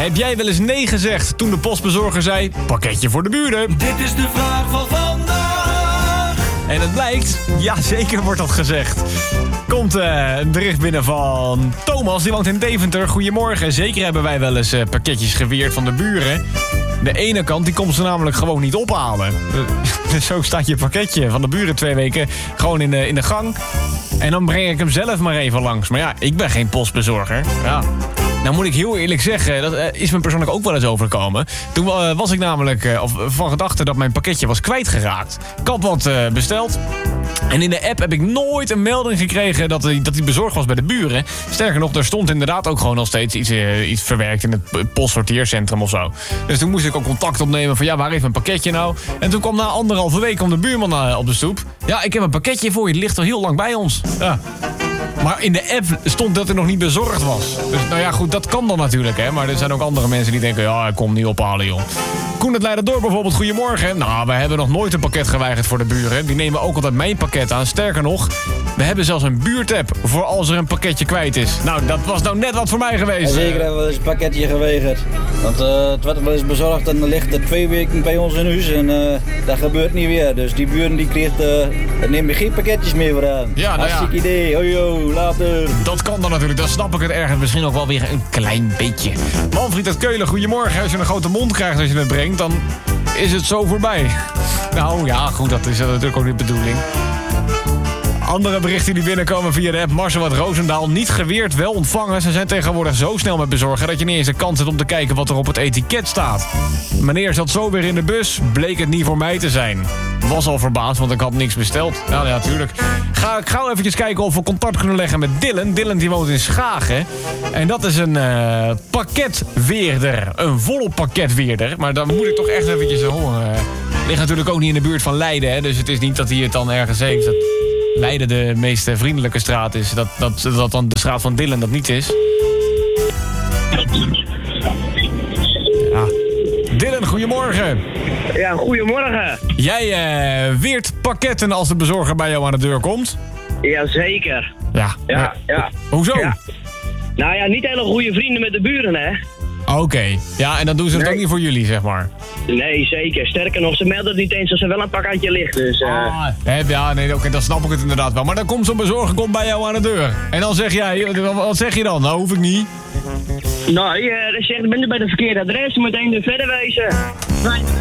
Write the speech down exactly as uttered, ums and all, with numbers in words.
Heb jij wel eens nee gezegd toen de postbezorger zei... pakketje voor de buren? Dit is de vraag van vandaag. En het blijkt, ja zeker wordt dat gezegd. Komt uh, een bericht binnen van Thomas, die woont in Deventer. Goedemorgen, zeker hebben wij wel eens uh, pakketjes geweerd van de buren. De ene kant die komt ze namelijk gewoon niet ophalen. Dus zo staat je pakketje van de buren twee weken gewoon in de, in de gang. En dan breng ik hem zelf maar even langs. Maar ja, ik ben geen postbezorger. Ja. Nou moet ik heel eerlijk zeggen, dat uh, is me persoonlijk ook wel eens overkomen. Toen uh, was ik namelijk uh, of, van gedachte dat mijn pakketje was kwijtgeraakt. Ik had wat uh, besteld. En in de app heb ik nooit een melding gekregen dat hij dat die bezorgd was bij de buren. Sterker nog, er stond inderdaad ook gewoon nog steeds iets, uh, iets verwerkt in het postsorteercentrum of zo. Dus toen moest ik ook contact opnemen van ja, waar heeft mijn pakketje nou? En toen kwam na anderhalve week kwam de buurman uh, op de stoep. Ja, ik heb een pakketje voor je, het ligt al heel lang bij ons. Ja. Maar in de app stond dat er nog niet bezorgd was. Dus nou ja, goed, dat kan dan natuurlijk, hè. Maar er zijn ook andere mensen die denken, ja, ik kom niet ophalen, joh. Koen het Leiderdorp bijvoorbeeld, goedemorgen. Nou, we hebben nog nooit een pakket geweigerd voor de buren. Die nemen ook altijd mijn pakket aan. Sterker nog, we hebben zelfs een buurtapp voor als er een pakketje kwijt is. Nou, dat was nou net wat voor mij geweest. Ja, zeker hebben we eens een pakketje geweigerd. Want uh, het werd wel eens bezorgd en dan ligt het twee weken bij ons in huis. En uh, dat gebeurt niet weer. Dus die buren die kreeg, uh, neem je geen pakketjes meer voor aan. Ja, nou ja. Hartstikke idee. Hoi, ho, later. Dat kan dan natuurlijk, dan snap ik het ergens misschien ook wel weer een klein beetje. Manfried uit Keulen, goedemorgen. Als je een grote mond krijgt als je het brengt, dan is het zo voorbij. Nou ja, goed, dat is natuurlijk ook niet de bedoeling. Andere berichten die binnenkomen via de app Marcel uit Roosendaal. Niet geweerd, wel ontvangen. Ze zijn tegenwoordig zo snel met bezorgen dat je niet eens de kans hebt om te kijken wat er op het etiket staat. Meneer zat zo weer in de bus, bleek het niet voor mij te zijn. Was al verbaasd, want ik had niks besteld. Ja, ja, tuurlijk. Ga ik gauw eventjes kijken of we contact kunnen leggen met Dylan. Dylan die woont in Schagen. En dat is een uh, pakketweerder. Een volop pakketweerder. Maar dan moet ik toch echt eventjes horen. Uh, ligt natuurlijk ook niet in de buurt van Leiden, hè? Dus het is niet dat hij het dan ergens heeft. Dat Leiden de meest vriendelijke straat is. Dat, dat, dat dan de straat van Dylan dat niet is. Ja. Dylan, goedemorgen. Ja, goedemorgen. Jij uh, weert pakketten als de bezorger bij jou aan de deur komt? Jazeker. Ja. Ja, Maar, ja. Hoezo? Ja. Nou ja, niet hele goede vrienden met de buren, hè? Oké. Okay. Ja, en dan doen ze het Nee. ook niet voor jullie, zeg maar. Nee, zeker. Sterker nog, ze melden het niet eens als er wel een pakketje ligt, dus... Uh... Ah, hè, ja, nee, oké, okay, dan snap ik het inderdaad wel. Maar dan komt zo'n bezorger komt bij jou aan de deur. En dan zeg jij, wat zeg je dan? Nou, hoef ik niet. Nou, je zegt, ik ben er bij de verkeerde adres, je moet één uur verder wezen.